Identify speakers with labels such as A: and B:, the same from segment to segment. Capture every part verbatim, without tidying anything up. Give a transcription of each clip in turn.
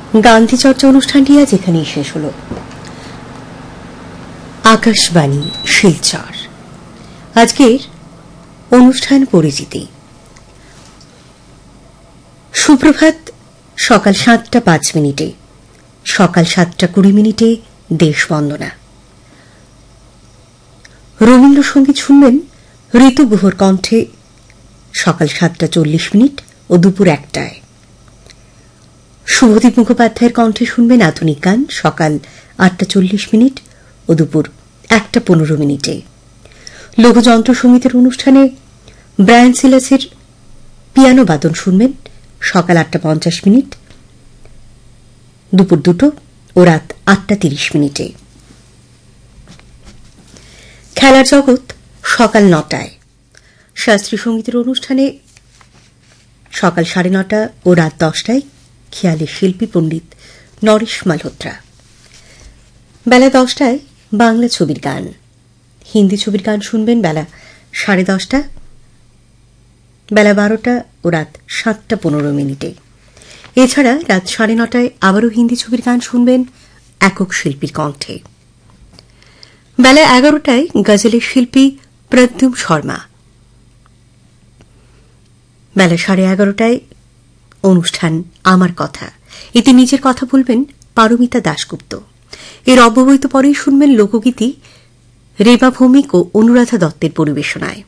A: গান্ধী চর্চা অনুষ্ঠানটি আজ এখানেই শেষ হল। আকাশবাণী শিলচর। আজকের অনুষ্ঠান পরিচিতি। সুপ্রভাত সকাল সাতটা পাঁচ মিনিটে, সকাল সাতটা কুড়ি মিনিটে দেশবন্দনা। রবীন্দ্রসঙ্গীত শুনবেন ঋতু গুহর কণ্ঠে সকাল সাতটা চল্লিশ মিনিট ও দুপুর একটায়। শুভদীপ মুখোপাধ্যায়ের কণ্ঠে শুনবেন আধুনিক গান সকাল আটটা চল্লিশ মিনিট ও দুপুর একটা পনেরো মিনিটে। লোকযন্ত্র সঙ্গীতের অনুষ্ঠানে ব্রায়ান সিলাসের পিয়ানো বাদন শুনবেন সকাল আটটা পঞ্চাশ মিনিট, দুপুর দুটো ও রাত আটটা তিরিশ মিনিটে। খেলার জগৎ সকাল নটায়। শাস্ত্রীয় সঙ্গীতের অনুষ্ঠানে সকাল সাড়ে নটা ও রাত দশটায় খেয়ালের শিল্পী পণ্ডিত নরেশ মালহোত্রা। বেলা দশটায় বাংলা ছবির গান। হিন্দি ছবির গান শুনবেন বেলা সাড়ে দশটা, বেলা বারোটা ও রাত সাতটা পনেরো মিনিটে। এছাড়া রাত সাড়ে নটায় আবারও হিন্দি ছবির গান শুনবেন একক শিল্পীর কণ্ঠে। বেলা এগারোটায় গজলের শিল্পী প্রদ্যুম্ন শর্মা। বেলা সাড়ে এগারোটায় অনুষ্ঠান আমার কথা। এতে নিজের কথা বলবেন পারমিতা দাশগুপ্ত। এর অব্যবহিত পরেই শুনবেন লোকগীতি রেবা ভৌমিক ও অনুরাধা দত্তের পরিবেশনায়।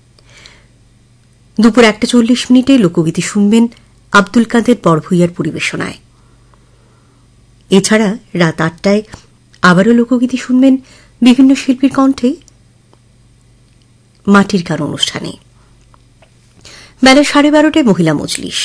A: দুপুর একটা চল্লিশ মিনিটে লোকগীতি শুনবেন আব্দুল কাদের বড়ভূইয়ার পরিবেশনায়। এছাড়া রাত আটটায় আবারও লোকগীতি শুনবেন বিভিন্ন শিল্পীর কণ্ঠে মাটির গান অনুষ্ঠানে। বেলা সাড়ে বারোটায় মহিলা মজলিস।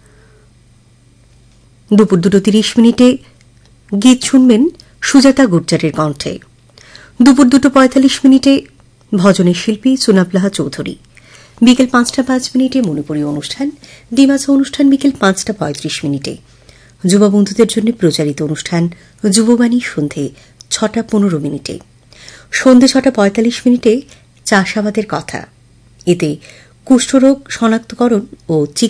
A: দুপুর দুটো তিরিশ মিনিটে গীত শুনবেন সুজাতা গুর্জারের কণ্ঠে। দুপুর দুটো পঁয়তাল্লিশ মিনিটে ভজনের শিল্পী সুনাবলাহা চৌধুরী। বিকেল পাঁচটা পাঁচ মিনিটে মণিপুরী অনুষ্ঠান, দ্বিমাসা অনুষ্ঠান বিকেল পাঁচটা পঁয়ত্রিশ মিনিটে। যুবা বন্ধুদের জন্য প্রচারিত অনুষ্ঠান যুববাণী সন্ধে ছটা পনেরো মিনিটে। সন্ধে ছটা পঁয়তাল্লিশ মিনিটে চাষাবাদের কথা। এতে কুষ্ঠরোগ শনাক্তকরণ ও